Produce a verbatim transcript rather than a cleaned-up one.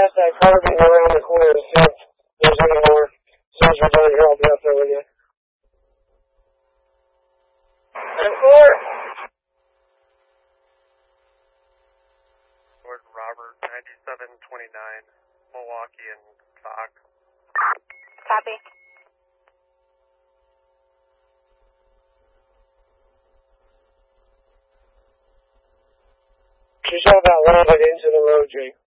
past that car getting around the corner to see if there's any more soldiers on here. I'll be up there with you. ten four. Lord Robert, ninety-seven twenty-nine, Milwaukee and Fox. Copy. She's about a little bit into the road, Jake.